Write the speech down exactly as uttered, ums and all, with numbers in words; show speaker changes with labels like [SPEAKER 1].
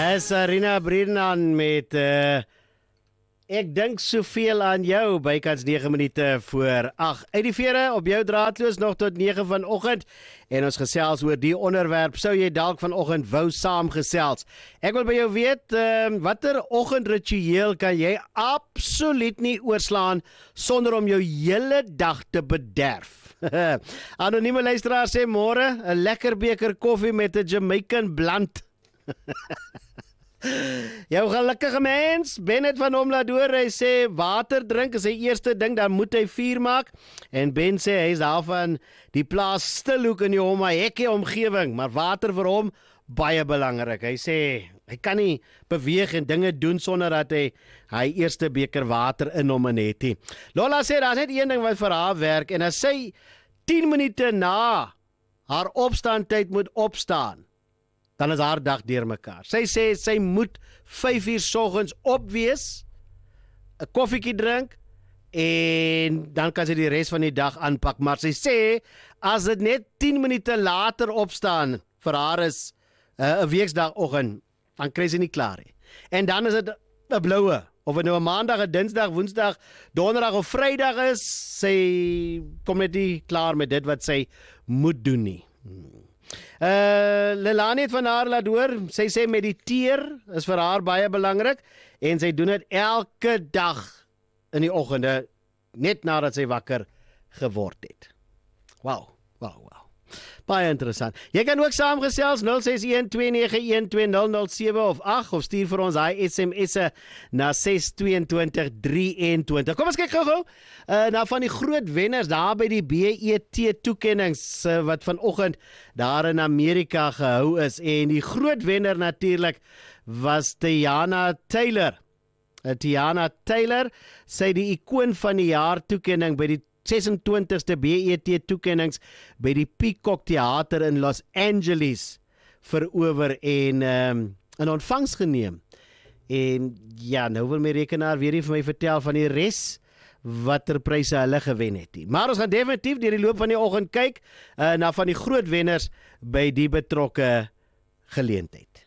[SPEAKER 1] Dis Arina Brennan met uh, Ek dink soveel aan jou, bykans nege minute voor agt. Uit die vere op jou draadloos nog tot nege vanoggend en ons gesels oor die onderwerp. Sou jy dalk vanoggend wou saamgesels? Ek wil by jou weet, uh, watter oggendritueel kan jy absoluut nie oorslaan sonder om jou hele dag te bederf? Anonieme luisteraar sê môre 'n lekker beker koffie met 'n Jamaican blunt. Jou gelukkige mens, Bennett van Omlador, hy sê water drink is sy eerste ding, dan moet hy vuur maak. En Ben sê hy is daarvan die plaas Stilhoek in die Homma hekkie omgewing, maar water vir hom baie belangrik. Hy sê hy kan nie beweeg en dinge doen sonder dat hy hy eerste beker water in hom het nie. Lola sê daar's net een ding wat vir haar werk en as sy tien minute na haar opstaantyd moet opstaan, dan is haar dag deurmekaar. Sy sê sy moet vyf uur soggens opwees, 'n koffiekie drink en dan kan sy die res van die dag aanpak. Maar sy sê as dit net tien minute later opstaan vir haar is 'n uh, weksdagoggend, dan kry sy nie klaar nie. En dan is dit 'n bloue. Of het nou 'n maandag, 'n dinsdag, woensdag, donderdag of vrydag is, sy kom net nie klaar met dit wat sy moet doen nie. Hmm. Uh, Lelani het van haar laat hoor, sy sê mediteer is vir haar baie belangrik en sy doen dit elke dag in die oggende net nadat sy wakker geword het. Wow, wow, wow. Baie interessant. Jy kan ook saamgesels nul ses een twee nege een twee nul nul sewe of agt of stuur vir ons hy S M S'e na ses twee twee drie een twee. Kom ons kyk gou-gou uh, na van die groot wenners daar by die B E T toekennings uh, wat vanoggend daar in Amerika gehou is en die groot wenner natuurlik was Teyana Taylor. Uh, Teyana Taylor, sy die ikoon van die jaar toekenning by die ses en twintigste B E T toekennings by die Peacock Theater in Los Angeles verower en um, in ontvangs geneem. En ja, nou wil my rekenaar weer nie vir my vertel van die res watter pryse hulle gewen het nie. Maar ons gaan definitief deur die loop van die oggend kyk uh, na van die groot wenners by die betrokke geleentheid.